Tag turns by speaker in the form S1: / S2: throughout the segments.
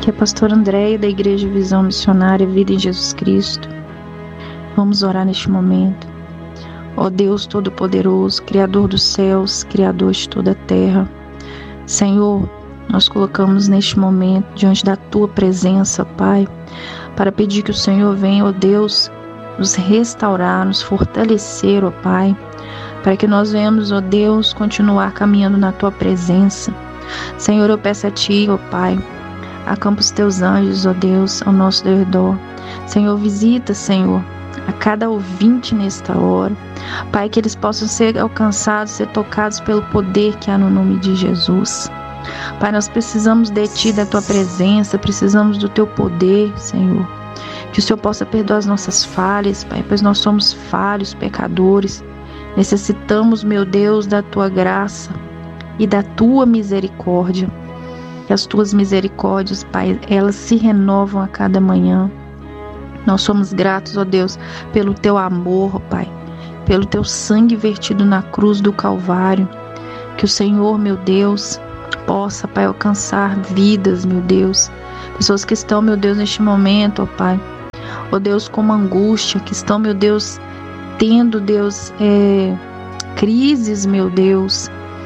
S1: que é a pastora Andréia da Igreja Visão Missionária Vida em Jesus Cristo. Vamos orar neste momento. Ó Deus Todo-Poderoso, Criador dos céus, Criador de toda a terra. Senhor, nós colocamos neste momento diante da Tua presença, Pai, para pedir que o Senhor venha, ó Deus, nos restaurar, nos fortalecer, ó Pai, para que nós venhamos, ó Deus, continuar caminhando na Tua presença. Senhor, eu peço a Ti, ó Pai, acampa os Teus anjos, ó Deus, ao nosso redor. Senhor, visita, Senhor, a cada ouvinte nesta hora. Pai, que eles possam ser alcançados, ser tocados pelo poder que há no nome de Jesus. Pai, nós precisamos de Ti, da Tua presença, precisamos do Teu poder, Senhor. Que o Senhor possa perdoar as nossas falhas, Pai, pois nós somos falhos, pecadores. Necessitamos, meu Deus, da Tua graça e da Tua misericórdia. Que as Tuas misericórdias, Pai, elas se renovam a cada manhã. Nós somos gratos, ó Deus, pelo Teu amor, Pai, pelo Teu sangue vertido na cruz do Calvário. Que o Senhor, meu Deus, possa, Pai, alcançar vidas, meu Deus. Pessoas que estão, meu Deus, neste momento, ó Pai, ó Deus, com uma angústia, que estão, meu Deus, tendo, Deus, crises, meu Deus,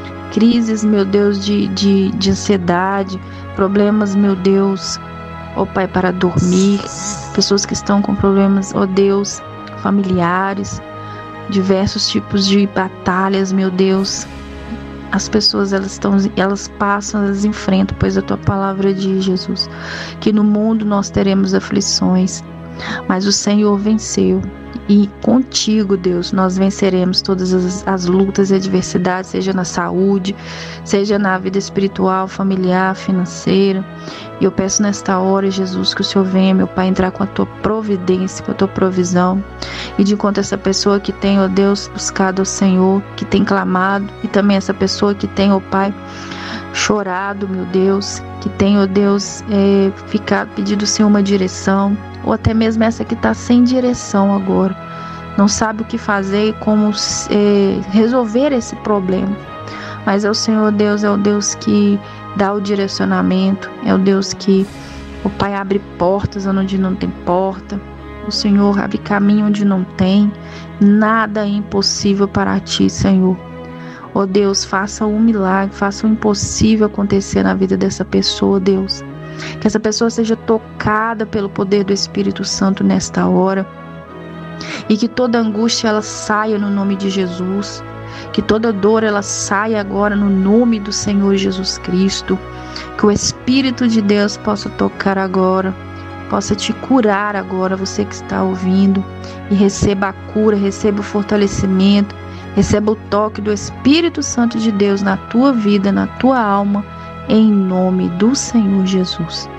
S1: de ansiedade, problemas, meu Deus, ó Pai, para dormir, pessoas que estão com problemas, ó Deus, familiares, diversos tipos de batalhas, meu Deus. As pessoas, elas passam, elas enfrentam, pois a Tua palavra diz, Jesus, que no mundo nós teremos aflições, mas o Senhor venceu. E contigo, Deus, nós venceremos todas as lutas e adversidades, seja na saúde, seja na vida espiritual, familiar, financeira. E eu peço nesta hora, Jesus, que o Senhor venha, meu Pai, entrar com a Tua providência, com a Tua provisão. E de encontro essa pessoa que tem, ó Deus, buscado ao Senhor, que tem clamado, e também essa pessoa que tem, ó Pai, chorado, meu Deus, que tem, ó Deus, ficado pedindo ao Senhor uma direção, ou até mesmo essa que está sem direção agora, não sabe o que fazer e como resolver esse problema. Mas é o Senhor Deus, é o Deus que dá o direcionamento, é o Deus que, o Pai, abre portas onde não tem porta, o Senhor abre caminho onde não tem, nada é impossível para Ti, Senhor. Ó Deus, faça um milagre, faça o impossível acontecer na vida dessa pessoa, Deus. Que essa pessoa seja tocada pelo poder do Espírito Santo nesta hora. E que toda angústia ela saia no nome de Jesus. Que toda dor ela saia agora no nome do Senhor Jesus Cristo. Que o Espírito de Deus possa tocar agora, possa te curar agora, você que está ouvindo. E receba a cura, receba o fortalecimento, receba o toque do Espírito Santo de Deus na tua vida, na tua alma, em nome do Senhor Jesus.